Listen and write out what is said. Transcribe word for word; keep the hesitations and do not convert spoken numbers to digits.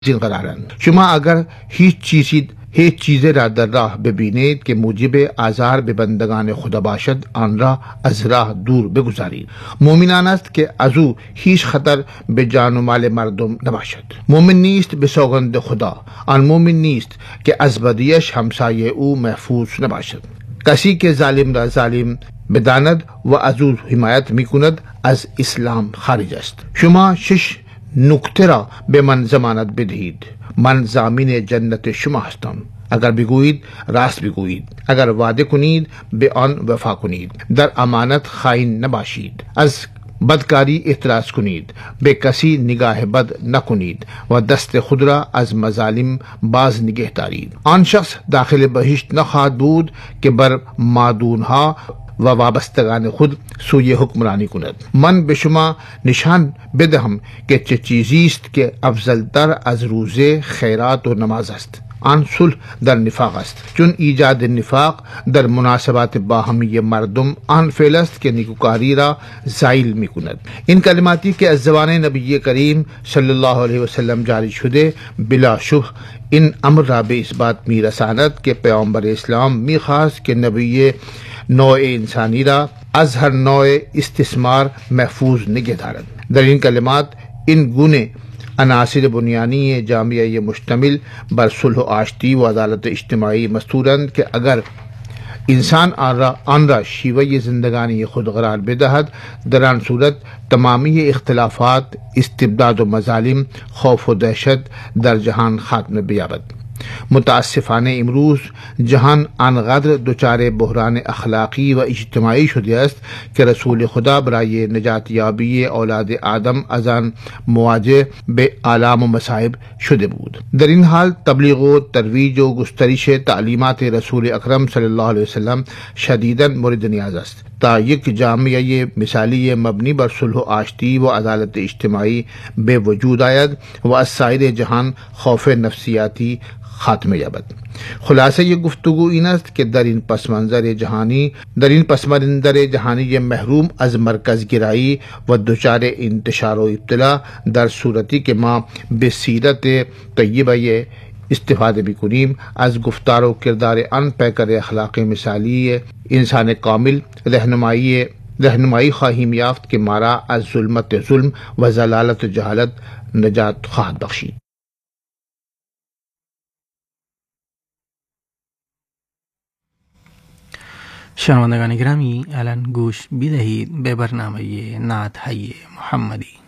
قرارند. شما اگر هیچ چیزی هیچ چیزی را در راه ببینید که موجب آزار به بندگان خدا باشد آن را از راه دور بگذارید. مومنان است که از او هیچ خطر به جان و مال مردم نباشد. مومن نیست به سوگند خدا، آن مومن نیست که از بدیش همسایه او محفوظ نباشد. کسی که ظالم را ظالم بداند و از او حمایت میکند از اسلام خارج است. شما شش نکته را به من ضمانت بدهید. من ضامن جنت شما هستم. اگر بگویید راست بگویید، اگر وعده کنید به آن وفا کنید، در امانت خائن نباشید، از بدکاری احتراز کنید، به کسی نگاه بد نکنید و دست خود را از مظالم باز نگه دارید. آن شخص داخل بهشت نخواهد بود که بر مادونها و وابستگان خود سوی حکمرانی کند. من به شما نشان بدهم که چه چیزی است که افضلتر از روزه، خیرات و نماز است. آن صلح در نفاق است، چون ایجاد نفاق در مناسبات باهمی مردم آن فعل است که نیکوکاری را زائل می کند. این کلماتی که از زبان نبی کریم صلی الله علیه وسلم جاری شده بلا شبه این امر را به اثبات می رساند که پیامبر اسلام می خواست که نبی نوع انسانی را از هر نوع استثمار محفوظ نگه دارد. در این کلمات این گونه عناصر بنیانی جامعه مشتمل بر صلح و آشتی و عدالت اجتماعی مستورند که اگر انسان آن را, آن را شیوه زندگانی خود قرار بدهد، در آن صورت تمامی اختلافات، استبداد و مظالم، خوف و دهشت در جهان خاتمه بیابد. متاسفانه امروز جهان آنقدر دچار بحران اخلاقی و اجتماعی شده است که رسول خدا برای نجات یابی اولاد آدم از آن مواجه به آلام و مصائب شده بود. در این حال تبلیغ و ترویج و گسترش تعلیمات رسول اکرم صلی الله علیه وسلم شدیداً مورد نیاز است تا یک جامعه مثالی مبنی بر صلح و آشتی و عدالت اجتماعی به وجود آید و از سایر جهان خوف نفسیاتی خاتمه یابد. خلاصه یہ گفتگو این است که در این پس منظر جهانی در این پس منظر جهانی محروم از مرکز گرایی و دچار انتشار و ابتلا، در صورتی که ما به سیرت طیبه استفاده بکنیم، از گفتار و کردار آن پیکر اخلاق مثالی انسان کامل رهنمایی رهنمایی خواهیم یافت که ما را از ظلمت ظلم و ضلالت و جهالت نجات خواهد بخشید. شنوندگان گرامی، الان گوش بدهید به برنامه نعت های محمدی.